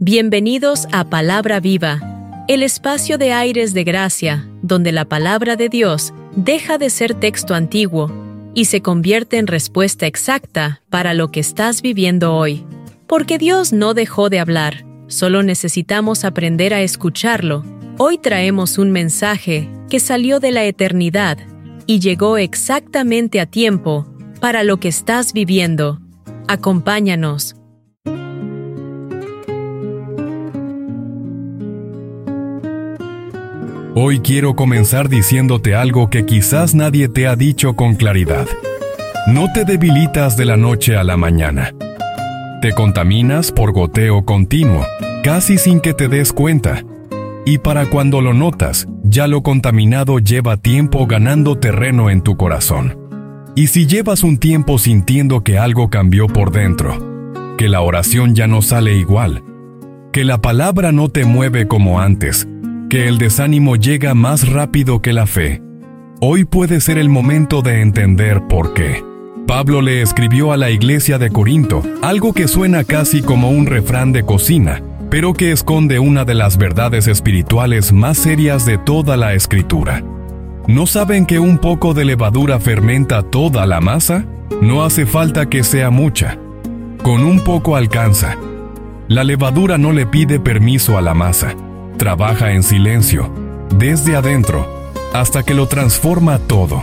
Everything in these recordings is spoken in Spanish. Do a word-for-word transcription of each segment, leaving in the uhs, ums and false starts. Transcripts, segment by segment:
Bienvenidos a Palabra Viva, el espacio de aires de gracia, donde la palabra de Dios deja de ser texto antiguo y se convierte en respuesta exacta para lo que estás viviendo hoy. Porque Dios no dejó de hablar, solo necesitamos aprender a escucharlo. Hoy traemos un mensaje que salió de la eternidad y llegó exactamente a tiempo para lo que estás viviendo. Acompáñanos. Hoy quiero comenzar diciéndote algo que quizás nadie te ha dicho con claridad. No te debilitas de la noche a la mañana. Te contaminas por goteo continuo, casi sin que te des cuenta. Y para cuando lo notas, ya lo contaminado lleva tiempo ganando terreno en tu corazón. Y si llevas un tiempo sintiendo que algo cambió por dentro, que la oración ya no sale igual, que la palabra no te mueve como antes, que el desánimo llega más rápido que la fe, hoy puede ser el momento de entender por qué. Pablo le escribió a la iglesia de Corinto algo que suena casi como un refrán de cocina, pero que esconde una de las verdades espirituales más serias de toda la Escritura. ¿No saben que un poco de levadura fermenta toda la masa? No hace falta que sea mucha. Con un poco alcanza. La levadura no le pide permiso a la masa. Trabaja en silencio, desde adentro, hasta que lo transforma todo.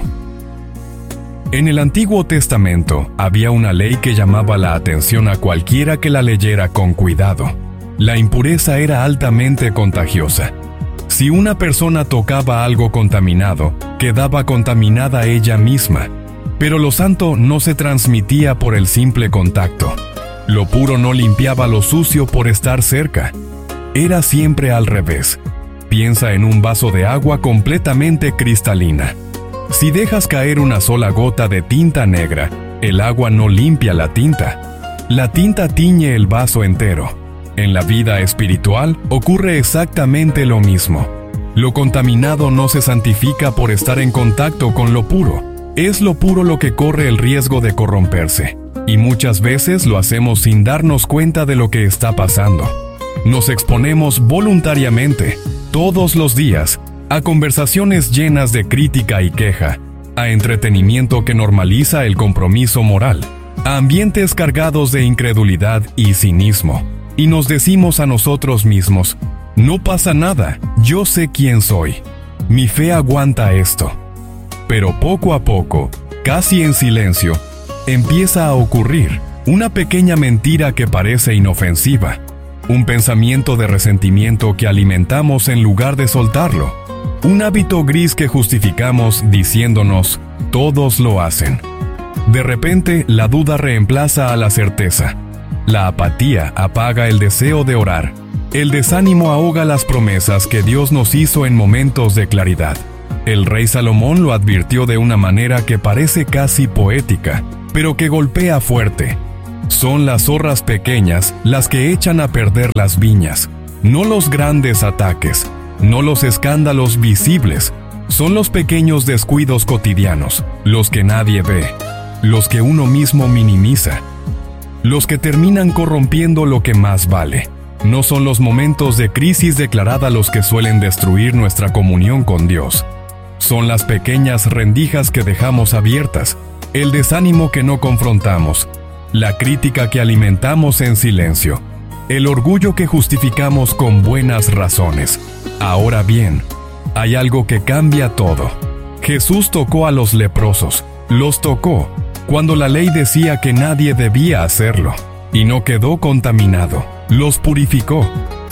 En el Antiguo Testamento había una ley que llamaba la atención a cualquiera que la leyera con cuidado. La impureza era altamente contagiosa. Si una persona tocaba algo contaminado, quedaba contaminada ella misma. Pero lo santo no se transmitía por el simple contacto. Lo puro no limpiaba lo sucio por estar cerca. Era siempre al revés. Piensa en un vaso de agua completamente cristalina. Si dejas caer una sola gota de tinta negra, el agua no limpia la tinta. La tinta tiñe el vaso entero. En la vida espiritual ocurre exactamente lo mismo. Lo contaminado no se santifica por estar en contacto con lo puro. Es lo puro lo que corre el riesgo de corromperse. Y muchas veces lo hacemos sin darnos cuenta de lo que está pasando. Nos exponemos voluntariamente, todos los días, a conversaciones llenas de crítica y queja, a entretenimiento que normaliza el compromiso moral, a ambientes cargados de incredulidad y cinismo. Y nos decimos a nosotros mismos, no pasa nada, yo sé quién soy. Mi fe aguanta esto. Pero poco a poco, casi en silencio, empieza a ocurrir una pequeña mentira que parece inofensiva. Un pensamiento de resentimiento que alimentamos en lugar de soltarlo. Un hábito gris que justificamos diciéndonos, todos lo hacen. De repente, la duda reemplaza a la certeza. La apatía apaga el deseo de orar. El desánimo ahoga las promesas que Dios nos hizo en momentos de claridad. El rey Salomón lo advirtió de una manera que parece casi poética, pero que golpea fuerte. Son las zorras pequeñas las que echan a perder las viñas, no los grandes ataques, no los escándalos visibles, son los pequeños descuidos cotidianos, los que nadie ve, los que uno mismo minimiza, los que terminan corrompiendo lo que más vale. No son los momentos de crisis declarada los que suelen destruir nuestra comunión con Dios. Son las pequeñas rendijas que dejamos abiertas, el desánimo que no confrontamos, la crítica que alimentamos en silencio, el orgullo que justificamos con buenas razones. Ahora bien, hay algo que cambia todo. Jesús tocó a los leprosos, los tocó, cuando la ley decía que nadie debía hacerlo, y no quedó contaminado, los purificó.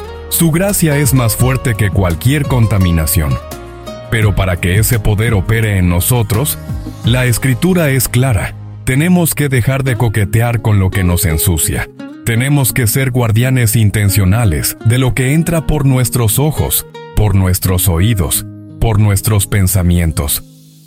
Su gracia es más fuerte que cualquier contaminación. Pero para que ese poder opere en nosotros, la Escritura es clara. Tenemos que dejar de coquetear con lo que nos ensucia. Tenemos que ser guardianes intencionales de lo que entra por nuestros ojos, por nuestros oídos, por nuestros pensamientos.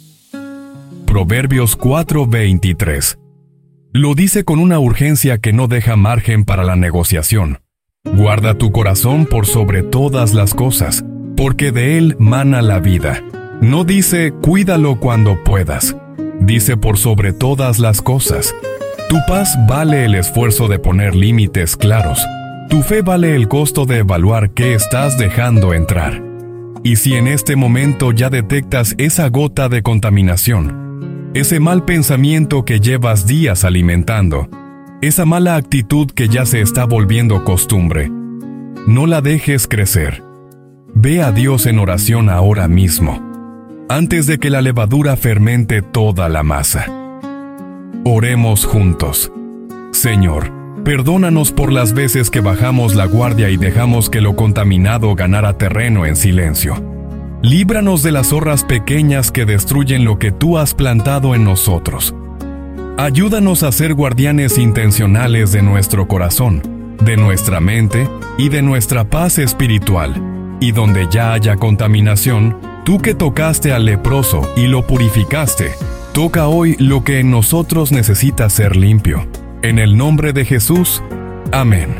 Proverbios cuatro veintitrés. Lo dice con una urgencia que no deja margen para la negociación. Guarda tu corazón por sobre todas las cosas, porque de él mana la vida. No dice, cuídalo cuando puedas. Dice por sobre todas las cosas. Tu paz vale el esfuerzo de poner límites claros. Tu fe vale el costo de evaluar qué estás dejando entrar. Y si en este momento ya detectas esa gota de contaminación, ese mal pensamiento que llevas días alimentando, esa mala actitud que ya se está volviendo costumbre, no la dejes crecer. Ve a Dios en oración ahora mismo, antes de que la levadura fermente toda la masa. Oremos juntos. Señor, perdónanos por las veces que bajamos la guardia y dejamos que lo contaminado ganara terreno en silencio. Líbranos de las zorras pequeñas que destruyen lo que tú has plantado en nosotros. Ayúdanos a ser guardianes intencionales de nuestro corazón, de nuestra mente y de nuestra paz espiritual. Y donde ya haya contaminación, tú que tocaste al leproso y lo purificaste, toca hoy lo que en nosotros necesita ser limpio. En el nombre de Jesús, amén.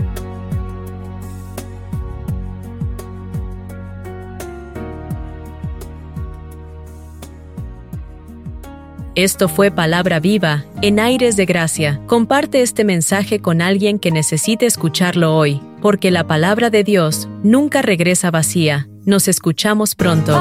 Esto fue Palabra Viva, en Aires de Gracia. Comparte este mensaje con alguien que necesite escucharlo hoy, porque la palabra de Dios nunca regresa vacía. Nos escuchamos pronto.